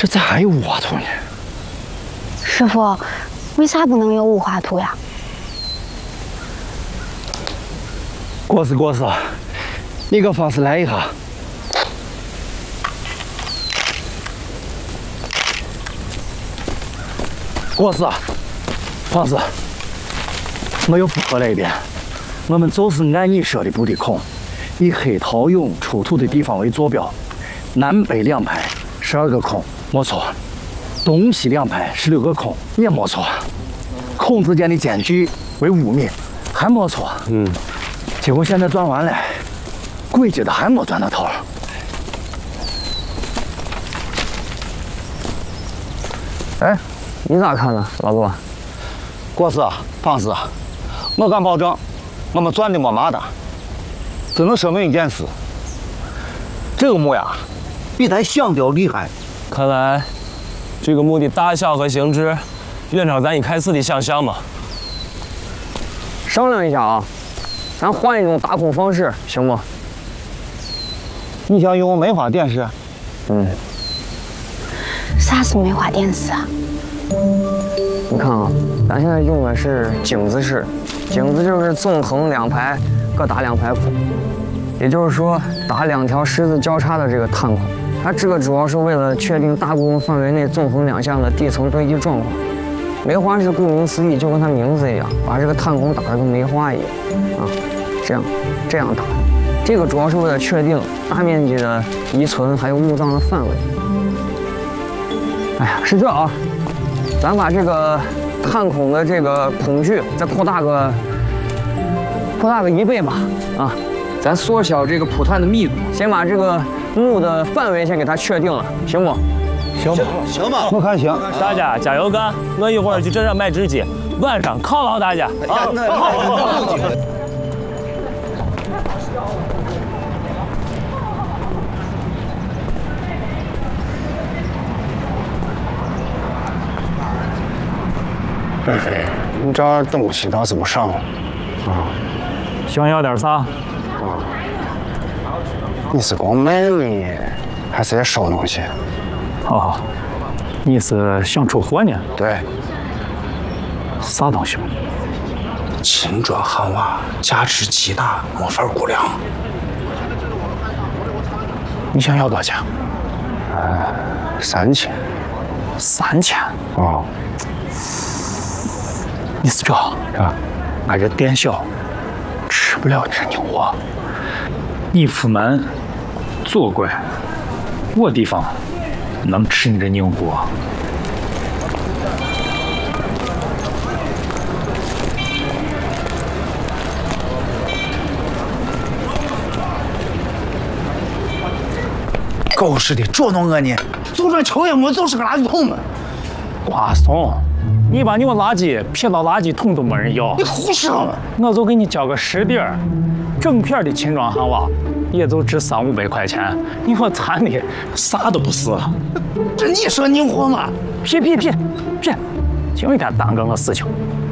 这咋还有无花土呢？ 师傅，为啥不能有无花土呀？ 过是，你给方式来一下。过是，方式，我又复核了一遍，我们就是按你说的布的孔，以黑陶俑出土的地方为坐标，南北两排12个孔，没错。 东西两排16个孔也没错，孔之间的间距为5米，还没错。结果现在钻完了，鬼觉得还没钻到头。 哎，你咋看呢，老陆？ 郭师、胖师，我敢保证，我们钻的没麻的，只能说明一件事：这个墓呀，比咱想的要厉害。 看来。 这个墓的大小和形制，远超咱一开始的想象嘛。 商量一下啊，咱换一种打孔方式，行不？ 你想用梅花点石？ 啥是梅花点石啊？ 你看啊，咱现在用的是井字式，井字就是纵横两排各打2排孔，也就是说打2条十字交叉的这个探孔。 它这个主要是为了确定大故宫范围内纵横2项的地层堆积状况。梅花是顾名思义，就跟它名字一样，把这个探孔打得跟梅花一样啊，这样打。这个主要是为了确定大面积的遗存还有墓葬的范围。哎呀，是这啊，咱把这个探孔的这个孔距再扩大个1倍吧啊，咱缩小这个普探的密度，先把这个。 墓的范围先给它确定了，行不？ 行吧，我看行。 大家加油干！我一会儿去镇上买纸机，晚上犒劳大家。啊，好。 贝飞，你这东西倒怎么上了？ 想要点啥？ 你是光买呢，还是要收东西？ 哦，你是想出货呢？ 对， 啥东西？ 秦砖汉瓦，价值极大，没法估量。 你想要多少钱 ？3000。 3000？ 哦。 你是这啊？俺这店小，吃不了这牛货。你出门。 做怪，我地方能吃你这牛锅。 狗似的捉弄我呢，就算抽烟没就是个垃圾桶嘛。 瓜怂，你把你们垃圾撇到垃圾桶都没人要。 你胡说！ 我就给你交个实底儿，整片的秦砖汉瓦。 也就值300-500块钱，你说咱的啥都不是。 这你说牛货吗？ 别，就一天耽搁我事情。